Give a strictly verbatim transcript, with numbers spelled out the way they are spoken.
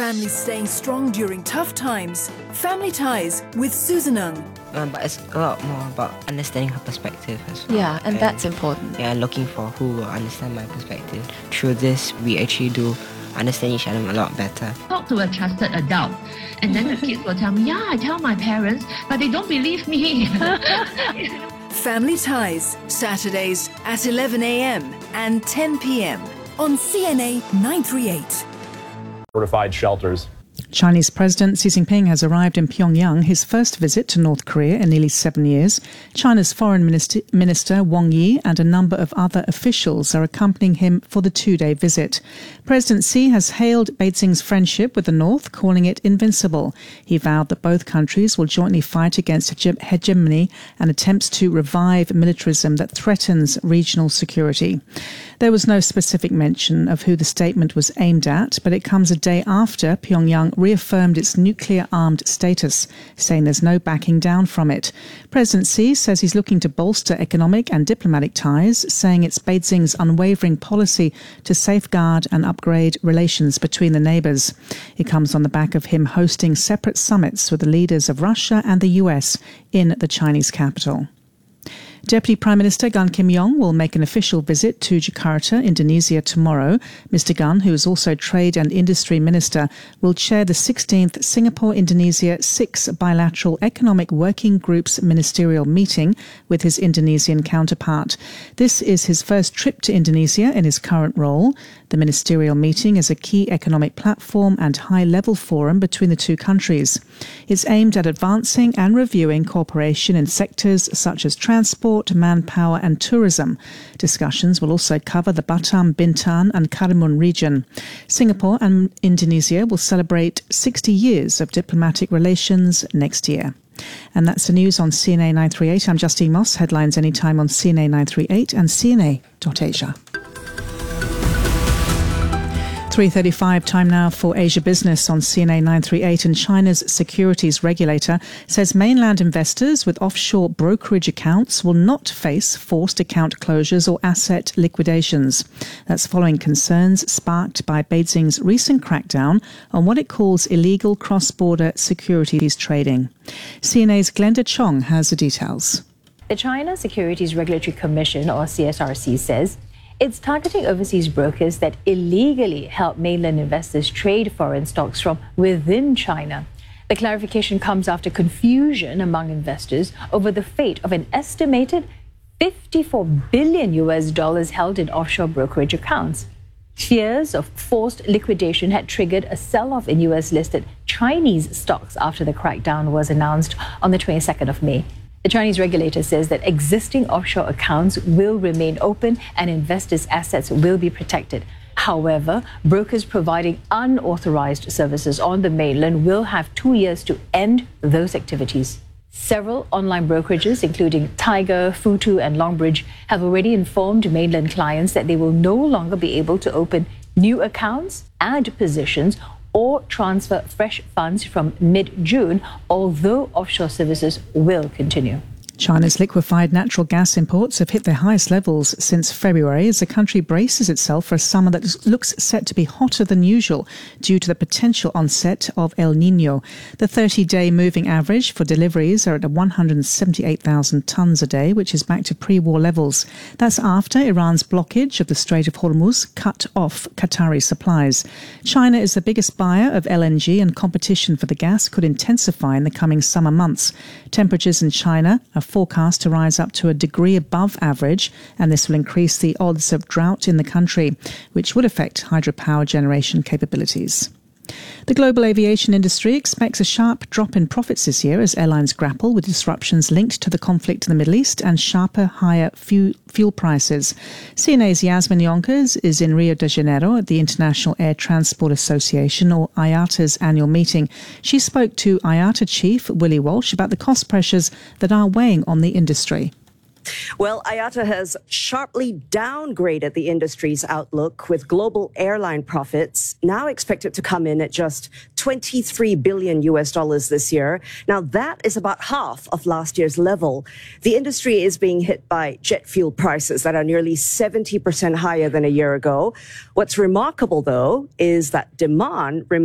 Families staying strong during tough times. Family Ties with Susan Ng. Um, but it's a lot more about understanding her perspective as well. Yeah, and, and that's important. Yeah, looking for who will understand my perspective. Through this, we actually do understand each other a lot better. Talk to a trusted adult, and then the kids will tell me, yeah, I tell my parents, but they don't believe me. Family Ties, Saturdays at eleven a.m. and ten p.m. on C N A nine thirty-eight. Fortified shelters. Chinese President Xi Jinping has arrived in Pyongyang, his first visit to North Korea in nearly seven years. China's Foreign Minister, Minister Wang Yi and a number of other officials are accompanying him for the two-day visit. President Xi has hailed Beijing's friendship with the North, calling it invincible. He vowed that both countries will jointly fight against hege- hegemony and attempts to revive militarism that threatens regional security. There was no specific mention of who the statement was aimed at, but it comes a day after Pyongyang reaffirmed its nuclear-armed status, saying there's no backing down from it. President Xi says he's looking to bolster economic and diplomatic ties, saying it's Beijing's unwavering policy to safeguard and upgrade relations between the neighbours. It comes on the back of him hosting separate summits with the leaders of Russia and the U S in the Chinese capital. Deputy Prime Minister Gan Kim-yong will make an official visit to Jakarta, Indonesia tomorrow. Mister Gan, who is also Trade and Industry Minister, will chair the sixteenth Singapore-Indonesia Six Bilateral Economic Working Group's ministerial meeting with his Indonesian counterpart. This is his first trip to Indonesia in his current role. The ministerial meeting is a key economic platform and high-level forum between the two countries. It's aimed at advancing and reviewing cooperation in sectors such as transport, manpower and tourism. Discussions will also cover the Batam, Bintan and Karimun region. Singapore and Indonesia will celebrate sixty years of diplomatic relations next year. And that's the news on C N A nine thirty-eight. I'm Justine Moss. Headlines anytime on C N A nine thirty-eight and C N A dot asia. three thirty-five time now for Asia Business on C N A nine thirty-eight, and China's securities regulator says mainland investors with offshore brokerage accounts will not face forced account closures or asset liquidations. That's following concerns sparked by Beijing's recent crackdown on what it calls illegal cross-border securities trading. C N A's Glenda Chong has the details. The China Securities Regulatory Commission, or C S R C, says it's targeting overseas brokers that illegally help mainland investors trade foreign stocks from within China. The clarification comes after confusion among investors over the fate of an estimated fifty-four billion U S dollars held in offshore brokerage accounts. Fears of forced liquidation had triggered a sell-off in U S-listed Chinese stocks after the crackdown was announced on the twenty-second of May. The Chinese regulator says that existing offshore accounts will remain open and investors' assets will be protected. However, brokers providing unauthorized services on the mainland will have two years to end those activities. Several online brokerages, including Tiger, Futu and Longbridge, have already informed mainland clients that they will no longer be able to open new accounts, add positions, or transfer fresh funds from mid-June, although offshore services will continue. China's liquefied natural gas imports have hit their highest levels since February as the country braces itself for a summer that looks set to be hotter than usual due to the potential onset of El Niño. The thirty-day moving average for deliveries are at one hundred seventy-eight thousand tonnes a day, which is back to pre-war levels. That's after Iran's blockage of the Strait of Hormuz cut off Qatari supplies. China is the biggest buyer of L N G, and competition for the gas could intensify in the coming summer months. Temperatures in China are forecast to rise up to a degree above average, and this will increase the odds of drought in the country, which would affect hydropower generation capabilities. The global aviation industry expects a sharp drop in profits this year as airlines grapple with disruptions linked to the conflict in the Middle East and sharper, higher fuel, fuel prices. C N A's Yasmin Yonkers is in Rio de Janeiro at the International Air Transport Association, or I A T A's annual meeting. She spoke to I A T A chief Willie Walsh about the cost pressures that are weighing on the industry. Well, I A T A has sharply downgraded the industry's outlook, with global airline profits now expected to come in at just twenty-three billion U S dollars this year. Now, that is about half of last year's level. The industry is being hit by jet fuel prices that are nearly seventy percent higher than a year ago. What's remarkable, though, is that demand remains